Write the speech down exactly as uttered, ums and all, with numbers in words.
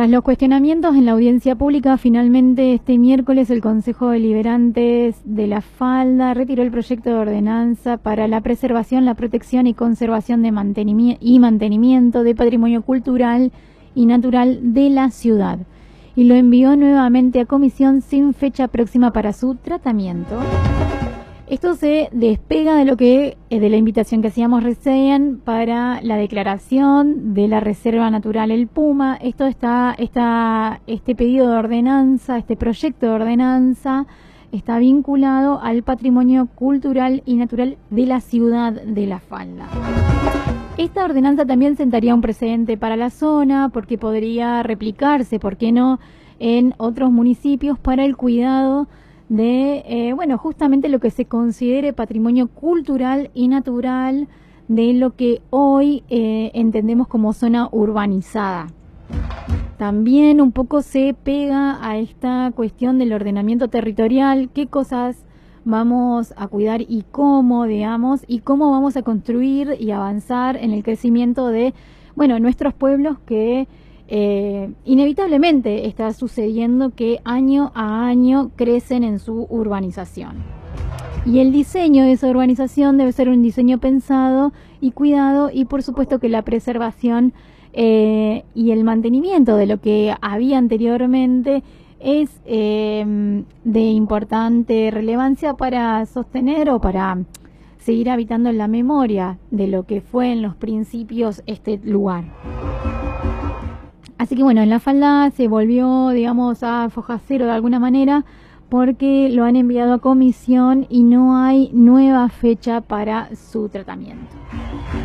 Tras los cuestionamientos en la audiencia pública, finalmente este miércoles el Consejo Deliberante de La Falda retiró el proyecto de ordenanza para la preservación, la protección y conservación de mantenimiento y mantenimiento de patrimonio cultural y natural de la ciudad y lo envió nuevamente a comisión sin fecha próxima para su tratamiento. Esto se despega de lo que de la invitación que hacíamos recién para la declaración de la Reserva Natural El Puma. Esto está, está, este pedido de ordenanza, este proyecto de ordenanza está vinculado al patrimonio cultural y natural de la ciudad de La Falda. Esta ordenanza también sentaría un precedente para la zona porque podría replicarse, ¿por qué no?, en otros municipios para el cuidado de, eh, bueno, justamente lo que se considere patrimonio cultural y natural de lo que hoy eh, entendemos como zona urbanizada. También un poco se pega a esta cuestión del ordenamiento territorial, qué cosas vamos a cuidar y cómo, digamos, y cómo vamos a construir y avanzar en el crecimiento de, bueno, nuestros pueblos que Eh, inevitablemente está sucediendo que año a año crecen en su urbanización. Y el diseño de esa urbanización debe ser un diseño pensado y cuidado y por supuesto que la preservación eh, y el mantenimiento de lo que había anteriormente es eh, de importante relevancia para sostener o para seguir habitando en la memoria de lo que fue en los principios este lugar. Así que bueno, en La Falda se volvió, digamos, a foja cero de alguna manera porque lo han enviado a comisión y no hay nueva fecha para su tratamiento.